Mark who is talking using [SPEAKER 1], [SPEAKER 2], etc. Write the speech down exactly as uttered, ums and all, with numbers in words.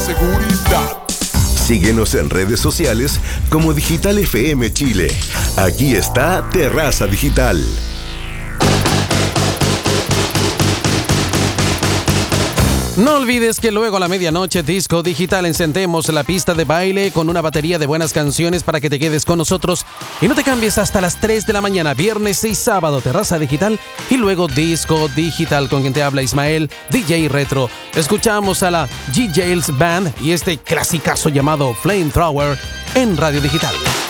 [SPEAKER 1] seguridad.
[SPEAKER 2] Síguenos en redes sociales como Digital F M Chile. Aquí está Terraza Digital.
[SPEAKER 3] No olvides que luego a la medianoche Disco Digital encendemos la pista de baile con una batería de buenas canciones para que te quedes con nosotros y no te cambies hasta las tres de la mañana, viernes y sábado, Terraza Digital y luego Disco Digital con quien te habla Ismael, D J Retro. Escuchamos a la G Jales Band y este clasicazo llamado Flamethrower en Radio Digital.